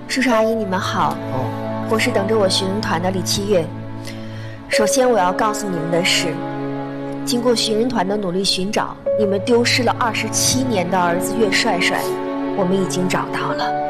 叔叔阿姨，你们好。我是等着我寻人团的李七月。首先我要告诉你们的是，经过寻人团的努力寻找，你们丢失了27年的儿子岳帅帅，我们已经找到了。